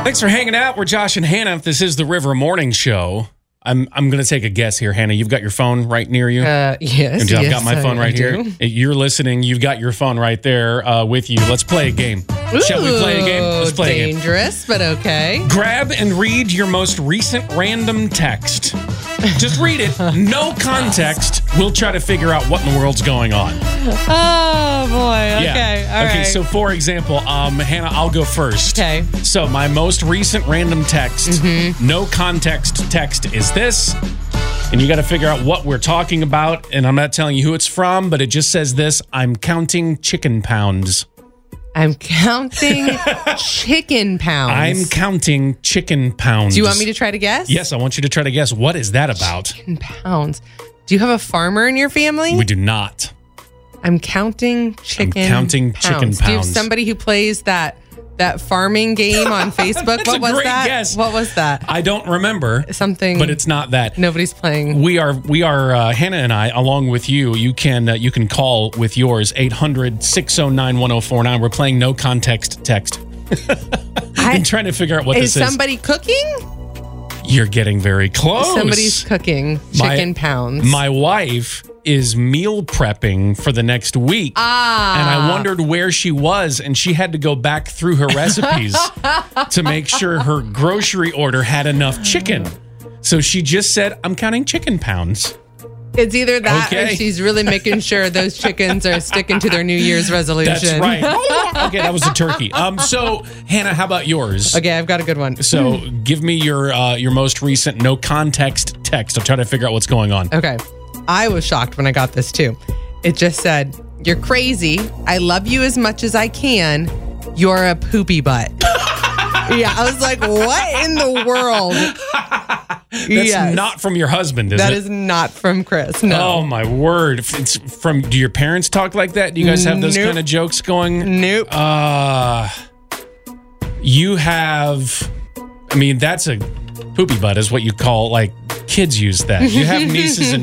Thanks for hanging out. We're Josh and Hannah. This is the River Morning Show. I'm going to take a guess here, Hannah. You've got your phone right near you? Yes. I've got my phone right here. You're listening. You've got your phone right there with you. Let's play a game. Shall we play a game? Let's play a game. Dangerous, but okay. Grab and read your most recent random text. Just read it. No context. We'll try to figure out what in the world's going on. Oh, boy. Okay. Yeah. All right. Okay, so for example, Hannah, I'll go first. Okay. So my most recent random text, no context text is this. And you got to figure out what we're talking about. And I'm not telling you who it's from, but it just says this. I'm counting chicken pounds. I'm counting chicken pounds. I'm counting chicken pounds. Do you want me to try to guess? Yes, I want you to try to guess. What is that about? Chicken pounds. Do you have a farmer in your family? We do not. I'm counting chicken chicken Do you have pounds. somebody who plays that farming game on Facebook? That's what a was great that? guess. What was that? I don't remember. Something. But it's not that. Nobody's playing. We are Hannah and I, along with you. You can call with yours 800-609-1049. We're playing no context text. I'm trying to figure out what this is. Is somebody cooking? You're getting very close. Somebody's cooking chicken pounds. My wife is meal prepping for the next week. And I wondered where she was, and she had to go back through her recipes to make sure her grocery order had enough chicken. So she just said, I'm counting chicken pounds. It's either that or Okay. she's really making sure those chickens are sticking to their New Year's resolution. That's right. Okay, that was a turkey. So, Hannah, how about yours? Okay, I've got a good one. So give me your most recent no context text. I'm trying to figure out what's going on. Okay. I was shocked when I got this too. It just said, "You're crazy. I love you as much as I can. You're a poopy butt." Yeah, I was like, what in the world? That's not from your husband, is it? That is not from Chris. No. Oh, my word. It's from, do your parents talk like that? Do you guys have those kind of jokes going? Nope. You have, that's a poopy butt is what you call, like, kids use that. You have nieces and